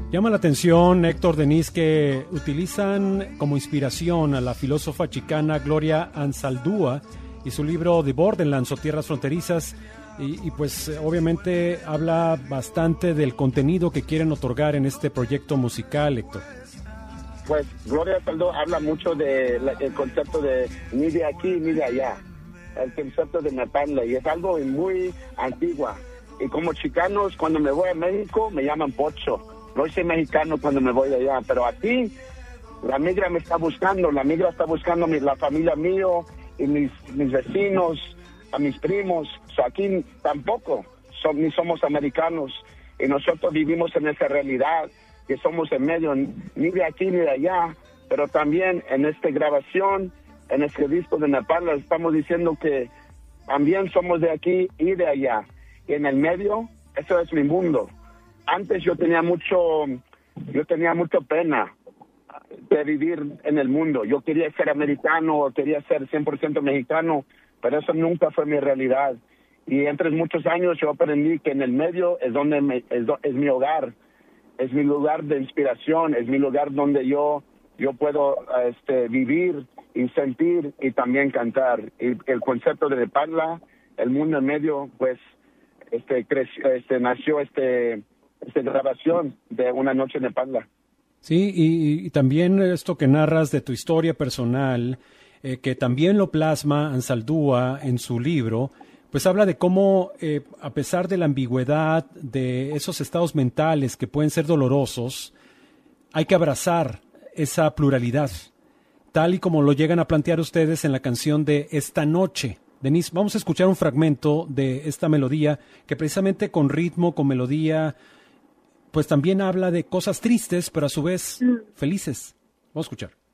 Llama la atención, Héctor, Denise, que utilizan como inspiración a la filósofa chicana Gloria Anzaldúa y su libro The Borderlands o Tierras Fronterizas, y pues obviamente habla bastante del contenido que quieren otorgar en este proyecto musical, Héctor. Pues Gloria Anzaldúa habla mucho del concepto de ni de aquí ni de allá, el concepto de Nepantla, y es algo muy antigua. Y como chicanos, cuando me voy a México, me llaman Pocho. No soy mexicano cuando me voy de allá, pero aquí la migra me está buscando, la la familia mío y mis vecinos, a mis primos. Aquí tampoco ni somos americanos, y nosotros vivimos en esa realidad que somos en medio, ni de aquí ni de allá, pero también en esta grabación, en este disco de Nepal, estamos diciendo que también somos de aquí y de allá, y en el medio, eso es mi mundo. Antes yo tenía mucha pena de vivir en el mundo. Yo quería ser americano, quería ser 100% mexicano, pero eso nunca fue mi realidad. Y entre muchos años yo aprendí que en el medio es donde es mi hogar, es mi lugar de inspiración, es mi lugar donde yo puedo vivir y sentir y también cantar. Y el concepto de Nepantla, el mundo en medio, pues nació esta grabación de Una Noche en Nepantla. Sí, y también esto que narras de tu historia personal, que también lo plasma Anzaldúa en su libro, pues habla de cómo, a pesar de la ambigüedad de esos estados mentales que pueden ser dolorosos, hay que abrazar esa pluralidad, tal y como lo llegan a plantear ustedes en la canción de Esta Noche. Denise, vamos a escuchar un fragmento de esta melodía que precisamente con ritmo, con melodía, pues también habla de cosas tristes, pero a su vez felices. Vamos a escuchar.